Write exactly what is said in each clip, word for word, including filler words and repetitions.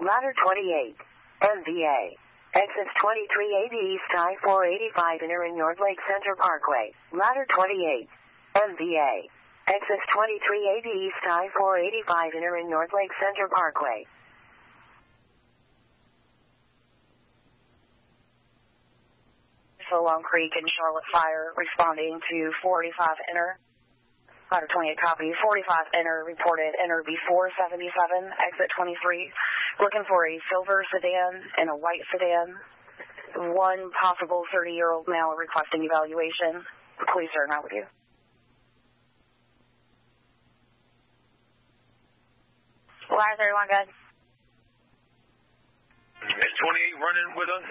Ladder twenty-eight, M V A. Exits twenty-three eighty East I four eighty-five enter in North Lake Center Parkway. Ladder twenty-eight, M V A. Exits twenty-three eighty East I four eighty-five enter in North Lake Center Parkway. So Long Creek and Charlotte Fire responding to four eighty-five enter. Ladder twenty-eight copy. four eighty-five enter reported enter before seventy-seven, exit twenty-three. Looking for a silver sedan and a white sedan. One possible thirty-year-old male requesting evaluation. The police are not with you. Ladder thirty-one, good. Is twenty-eight running with us?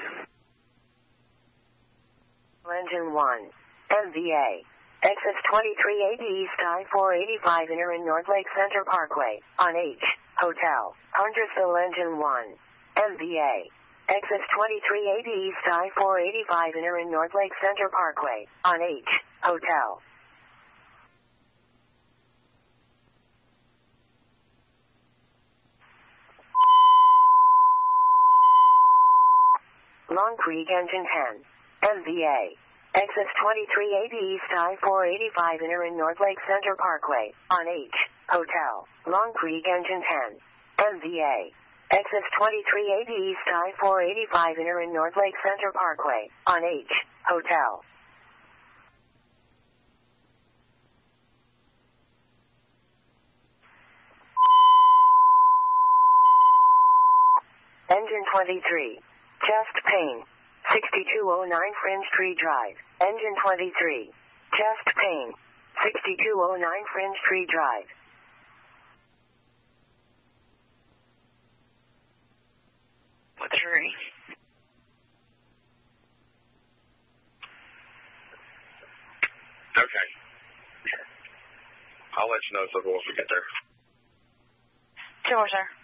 Engine one, M V A. Exits twenty-three eighty East I four eighty-five enter in North Lake Center Parkway, on H, Hotel, Huntersville Engine one, M V A. Exits twenty-three eighty East I four eighty-five enter in North Lake Center Parkway, on H, Hotel. Long Creek Engine ten, M V A. Exits twenty-three eighty East I four eighty-five enter in North Lake Center Parkway, on H, Hotel, Long Creek Engine ten, M V A. Exits twenty-three eighty East I four eighty-five enter in North Lake Center Parkway, on H, Hotel. Engine twenty-three, chest pain. sixty-two oh nine Fringe Tree Drive. Engine twenty-three. Chest pain. sixty-two oh nine Fringe Tree Drive. What's your name? Okay. I'll let you know so once we get there. Two more, sir.